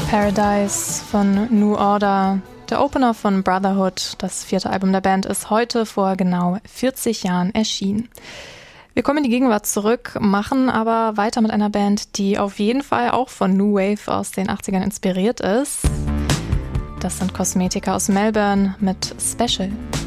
Paradise von New Order, der Opener von Brotherhood. Das 4. Album der Band ist heute vor genau 40 Jahren erschienen. Wir kommen in die Gegenwart zurück, machen aber weiter mit einer Band, die auf jeden Fall auch von New Wave aus den 80ern inspiriert ist. Das sind Cosmetica aus Melbourne mit Special.